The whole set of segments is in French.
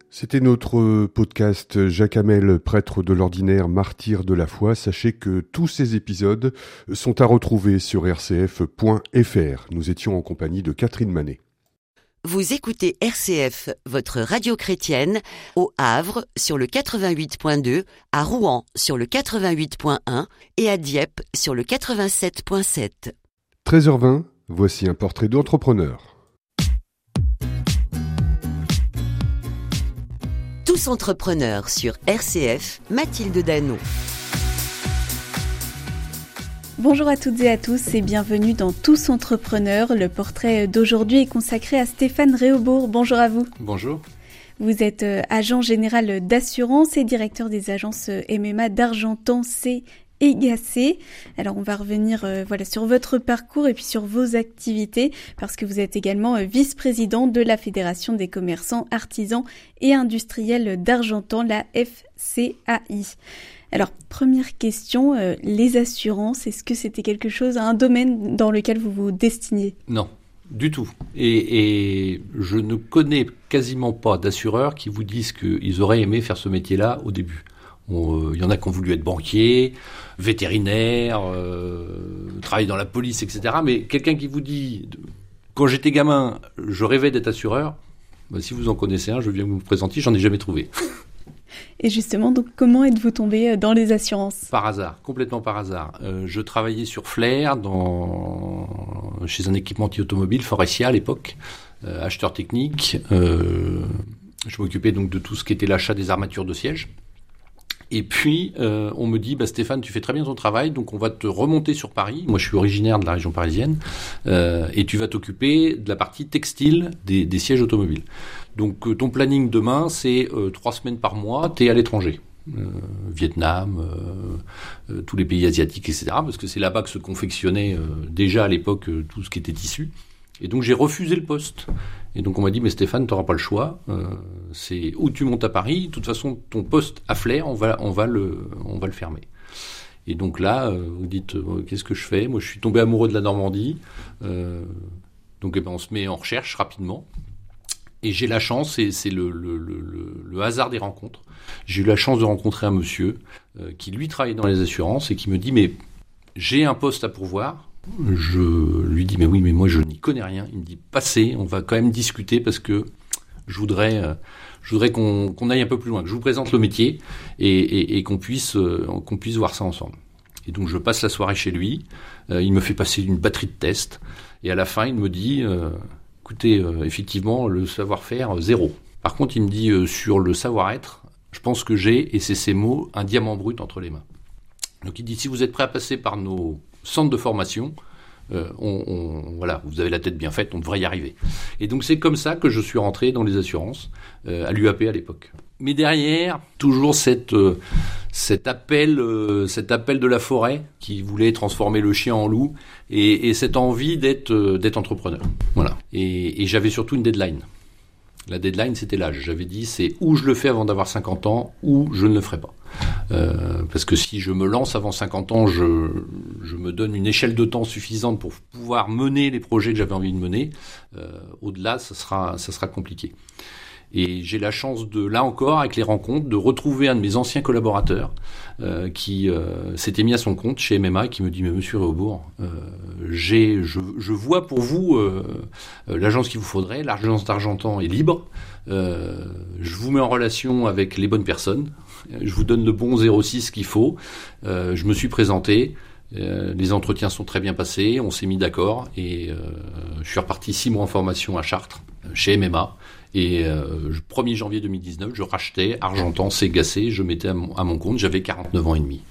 C'était notre podcast Jacques Hamel, prêtre de l'ordinaire, martyr de la foi. Sachez que tous ces épisodes sont à retrouver sur rcf.fr. Nous étions en compagnie de Catherine Manet. Vous écoutez RCF, votre radio chrétienne, au Havre sur le 88.2, à Rouen sur le 88.1 et à Dieppe sur le 87.7. 13h20, voici un portrait d'entrepreneur. Tous entrepreneurs sur RCF, Mathilde Danon. Bonjour à toutes et à tous et bienvenue dans Tous entrepreneurs. Le portrait d'aujourd'hui est consacré à Stéphane Réaubourg. Bonjour à vous. Bonjour. Vous êtes agent général d'assurance et directeur des agences MMA d'Argentan C et Gacé. Alors on va revenir sur votre parcours et puis sur vos activités parce que vous êtes également vice-président de la Fédération des commerçants, artisans et industriels d'Argentan, la FCAI. Alors, première question, les assurances, est-ce que c'était quelque chose, un domaine dans lequel vous vous destiniez ? Non, du tout. Et je ne connais quasiment pas d'assureurs qui vous disent qu'ils auraient aimé faire ce métier-là au début. Il y en a qui ont voulu être banquier, vétérinaire, travailler dans la police, etc. Mais quelqu'un qui vous dit, quand j'étais gamin, je rêvais d'être assureur, si vous en connaissez un, je viens vous le présenter, j'en ai jamais trouvé. Et justement, donc, comment êtes-vous tombé dans les assurances ? Par hasard, complètement par hasard. Je travaillais sur Flair, chez un équipementier automobile, Forestia à l'époque, acheteur technique. Je m'occupais donc de tout ce qui était l'achat des armatures de siège. Et puis, on me dit, Stéphane, tu fais très bien ton travail, donc on va te remonter sur Paris. Moi, je suis originaire de la région parisienne. Et tu vas t'occuper de la partie textile des sièges automobiles. Donc, ton planning demain, c'est 3 semaines par mois, t'es à l'étranger. Vietnam, tous les pays asiatiques, etc. Parce que c'est là-bas que se confectionnait déjà à l'époque tout ce qui était tissu. Et donc, j'ai refusé le poste. Et donc, on m'a dit, mais Stéphane, t'auras pas le choix. C'est où tu montes à Paris. De toute façon, ton poste à Flair, on va le fermer. Et donc là, vous dites, qu'est-ce que je fais ? Moi, je suis tombé amoureux de la Normandie. Donc, on se met en recherche rapidement. Et j'ai la chance, et c'est le hasard des rencontres. J'ai eu la chance de rencontrer un monsieur qui, lui, travaille dans les assurances et qui me dit, mais j'ai un poste à pourvoir. Je lui dis, mais oui, mais moi, je n'y connais rien. Il me dit, passez, on va quand même discuter parce que je voudrais qu'on aille un peu plus loin, que je vous présente le métier et qu'on puisse voir ça ensemble. Et donc, je passe la soirée chez lui. Il me fait passer une batterie de tests. Et à la fin, il me dit... Écoutez, effectivement, le savoir-faire, 0. Par contre, il me dit, sur le savoir-être, je pense que j'ai, et c'est ces mots, un diamant brut entre les mains. Donc il dit, si vous êtes prêt à passer par nos centres de formation, voilà, vous avez la tête bien faite, on devrait y arriver. Et donc c'est comme ça que je suis rentré dans les assurances, à l'UAP à l'époque. Mais derrière, toujours cet appel de la forêt qui voulait transformer le chien en loup et cette envie d'être entrepreneur. Voilà. Et j'avais surtout une deadline. La deadline, c'était l'âge. J'avais dit, c'est ou je le fais avant d'avoir 50 ans ou je ne le ferai pas. Parce que si je me lance avant 50 ans, je me donne une échelle de temps suffisante pour pouvoir mener les projets que j'avais envie de mener. Au-delà, ça sera compliqué. Et j'ai la chance là encore, avec les rencontres, de retrouver un de mes anciens collaborateurs qui s'était mis à son compte chez MMA et qui me dit, mais monsieur Réaubourg, je vois pour vous l'agence qu'il vous faudrait, l'agence d'Argentan est libre, je vous mets en relation avec les bonnes personnes, je vous donne le bon 06 qu'il faut, je me suis présenté, les entretiens sont très bien passés, on s'est mis d'accord et je suis reparti 6 mois en formation à Chartres, chez MMA. Et 1er janvier 2019, je rachetais Argentan C Gacé, je mettais à mon compte, j'avais 49 ans et demi.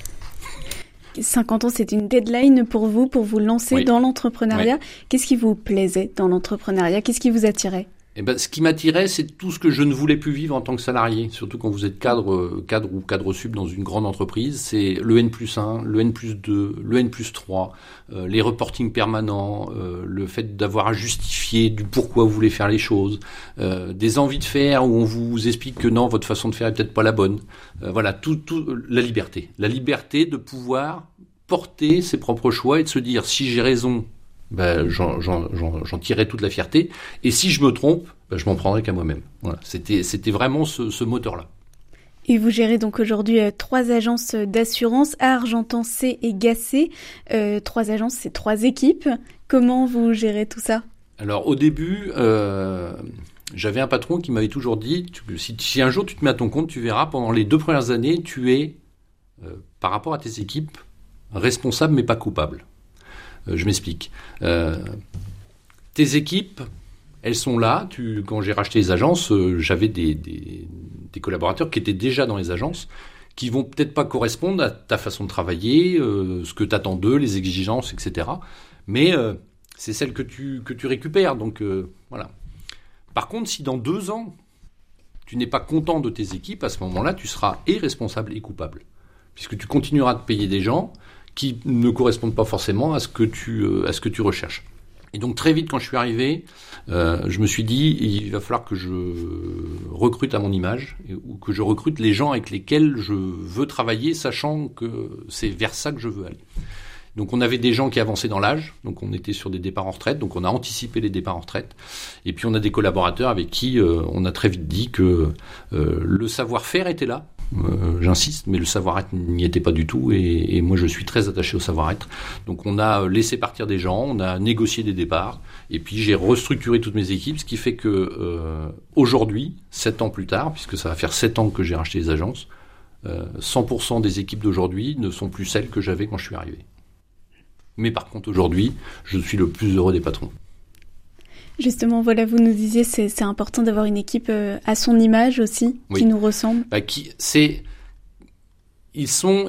50 ans, c'était une deadline pour vous lancer dans l'entrepreneuriat. Oui. Qu'est-ce qui vous plaisait dans l'entrepreneuriat ? Qu'est-ce qui vous attirait ? Ce qui m'attirait, c'est tout ce que je ne voulais plus vivre en tant que salarié. Surtout quand vous êtes cadre ou cadre sup dans une grande entreprise. C'est le N+1, le N+2, le N+3, les reportings permanents, le fait d'avoir à justifier du pourquoi vous voulez faire les choses, des envies de faire où on vous explique que non, votre façon de faire est peut-être pas la bonne. Voilà, la liberté. La liberté de pouvoir porter ses propres choix et de se dire, si j'ai raison, j'en tirerai toute la fierté. Et si je me trompe, je m'en prendrai qu'à moi-même. Voilà. C'était vraiment ce moteur-là. Et vous gérez donc aujourd'hui 3 agences d'assurance, Argentan-C et Gacé. 3 agences, c'est 3 équipes. Comment vous gérez tout ça ? Alors au début, j'avais un patron qui m'avait toujours dit, si un jour tu te mets à ton compte, tu verras, pendant les 2 premières années, tu es, par rapport à tes équipes, responsable mais pas coupable. Je m'explique. Tes équipes, elles sont là. Quand j'ai racheté les agences, j'avais des collaborateurs qui étaient déjà dans les agences, qui vont peut-être pas correspondre à ta façon de travailler, ce que tu attends d'eux, les exigences, etc. Mais c'est celle que tu récupères. Donc voilà. Par contre, si dans 2 ans, tu n'es pas content de tes équipes, à ce moment-là, tu seras et responsable et coupable. Puisque tu continueras de payer des gens qui ne correspondent pas forcément à ce que tu recherches. Et donc très vite, quand je suis arrivé, je me suis dit, il va falloir que je recrute à mon image, ou que je recrute les gens avec lesquels je veux travailler, sachant que c'est vers ça que je veux aller. Donc on avait des gens qui avançaient dans l'âge, donc on était sur des départs en retraite, donc on a anticipé les départs en retraite. Et puis on a des collaborateurs avec qui on a très vite dit que le savoir-faire était là. J'insiste, mais le savoir-être n'y était pas du tout, et moi je suis très attaché au savoir-être. Donc on a laissé partir des gens, on a négocié des départs, et puis j'ai restructuré toutes mes équipes, ce qui fait que aujourd'hui, 7 ans plus tard, puisque ça va faire 7 ans que j'ai racheté les agences, 100% des équipes d'aujourd'hui ne sont plus celles que j'avais quand je suis arrivé. Mais par contre aujourd'hui, je suis le plus heureux des patrons. Justement, voilà, vous nous disiez c'est important d'avoir une équipe à son image aussi, oui, qui nous ressemble. Ils sont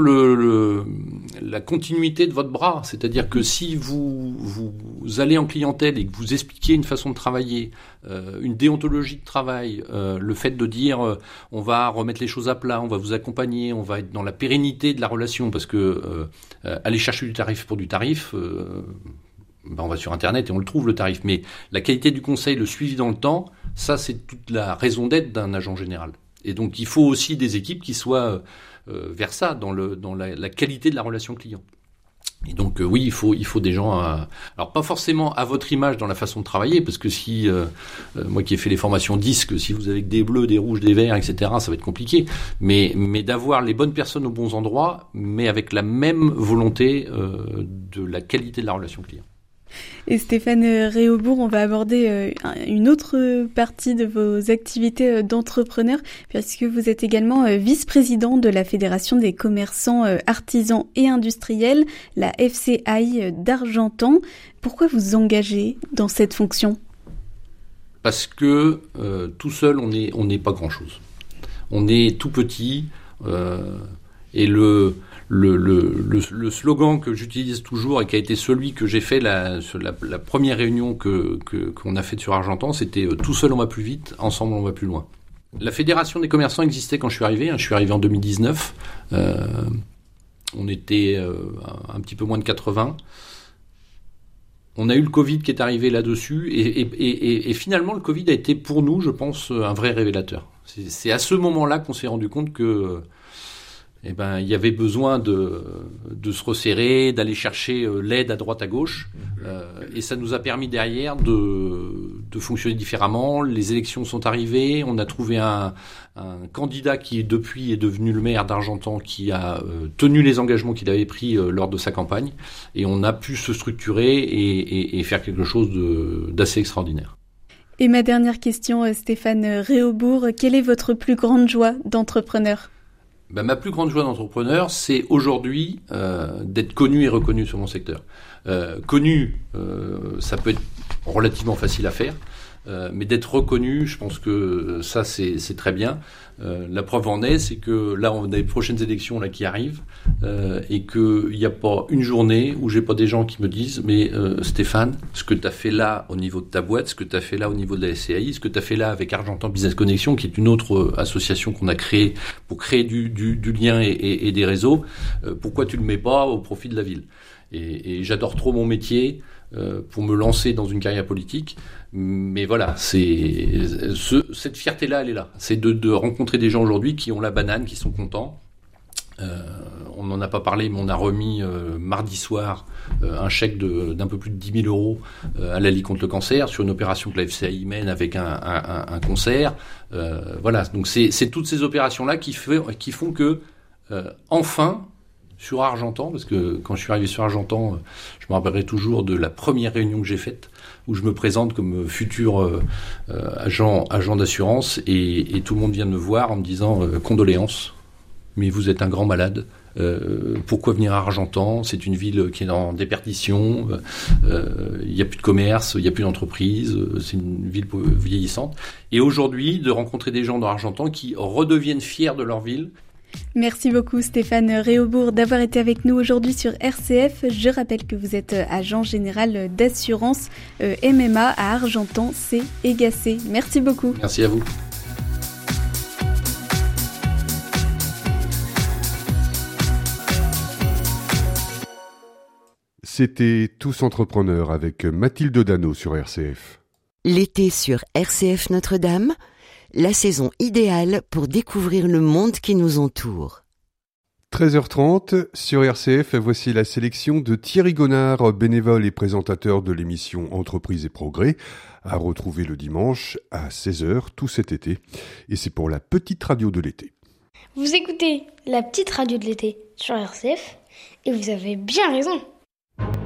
la continuité de votre bras. C'est-à-dire que si vous allez en clientèle et que vous expliquez une façon de travailler, une déontologie de travail, le fait de dire on va remettre les choses à plat, on va vous accompagner, on va être dans la pérennité de la relation, parce que aller chercher du tarif pour du tarif, on va sur Internet et on le trouve, le tarif. Mais la qualité du conseil, le suivi dans le temps, ça c'est toute la raison d'être d'un agent général. Et donc il faut aussi des équipes qui soient vers ça, dans la qualité de la relation client. Et donc oui, il faut des gens alors pas forcément à votre image dans la façon de travailler, parce que si moi qui ai fait les formations disques, si vous avez des bleus, des rouges, des verts, etc., ça va être compliqué. Mais d'avoir les bonnes personnes aux bons endroits, mais avec la même volonté de la qualité de la relation client. Et Stéphane Réaubourg, on va aborder une autre partie de vos activités d'entrepreneur, puisque vous êtes également vice-président de la Fédération des commerçants, artisans et industriels, la FCAI d'Argentan. Pourquoi vous engagez dans cette fonction ? Parce que tout seul, on n'est pas grand-chose. On est tout petit, et le slogan que j'utilise toujours et qui a été celui que j'ai fait la première réunion qu'on a faite sur Argentan, c'était « Tout seul on va plus vite, ensemble on va plus loin ». La Fédération des commerçants existait quand je suis arrivé. Je suis arrivé en 2019. On était un petit peu moins de 80. On a eu le Covid qui est arrivé là-dessus. Et finalement, le Covid a été pour nous, je pense, un vrai révélateur. C'est à ce moment-là qu'on s'est rendu compte que il y avait besoin de se resserrer, d'aller chercher l'aide à droite à gauche, et ça nous a permis derrière de fonctionner différemment. Les élections sont arrivées, on a trouvé un candidat qui depuis est devenu le maire d'Argentan, qui a tenu les engagements qu'il avait pris lors de sa campagne, et on a pu se structurer et faire quelque chose d'assez extraordinaire. Et ma dernière question, Stéphane Réaubourg, quelle est votre plus grande joie d'entrepreneur ? Ma plus grande joie d'entrepreneur, c'est aujourd'hui d'être connu et reconnu sur mon secteur. Connu, ça peut être relativement facile à faire, mais d'être reconnu, je pense que ça, c'est très bien. La preuve en est, c'est que là, on a les prochaines élections là qui arrivent, et qu'il n'y a pas une journée où j'ai pas des gens qui me disent « Mais Stéphane, ce que tu as fait là au niveau de ta boîte, ce que tu as fait là au niveau de la SCAI, ce que tu as fait là avec Argentan Business Connection, qui est une autre association qu'on a créée pour créer du lien et des réseaux, pourquoi tu le mets pas au profit de la ville ?» Et j'adore trop mon métier pour me lancer dans une carrière politique. Mais voilà, cette fierté-là, elle est là. C'est de rencontrer des gens aujourd'hui qui ont la banane, qui sont contents. on n'en a pas parlé, mais on a remis mardi soir un chèque d'un peu plus de 10 000 euros à la Ligue contre le cancer sur une opération que la FCAI mène avec un concert. Voilà, donc c'est toutes ces opérations-là qui font que enfin, sur Argentan, parce que quand je suis arrivé sur Argentan, je me rappellerai toujours de la première réunion que j'ai faite, où je me présente comme futur agent d'assurance, et tout le monde vient me voir en me disant condoléances, mais vous êtes un grand malade. Pourquoi venir à Argentan ? C'est une ville qui est en déperdition, il n'y a plus de commerce, il n'y a plus d'entreprise, c'est une ville vieillissante. Et aujourd'hui, de rencontrer des gens dans Argentan qui redeviennent fiers de leur ville. Merci beaucoup Stéphane Réaubourg d'avoir été avec nous aujourd'hui sur RCF. Je rappelle que vous êtes agent général d'assurance MMA à Argentan, c'est Egacé. Merci beaucoup. Merci à vous. C'était Tous Entrepreneurs avec Mathilde Dano sur RCF. L'été sur RCF Notre-Dame, la saison idéale pour découvrir le monde qui nous entoure. 13h30 sur RCF, voici la sélection de Thierry Gonard, bénévole et présentateur de l'émission Entreprise et Progrès, à retrouver le dimanche à 16h tout cet été. Et c'est pour la petite radio de l'été. Vous écoutez la petite radio de l'été sur RCF et vous avez bien raison.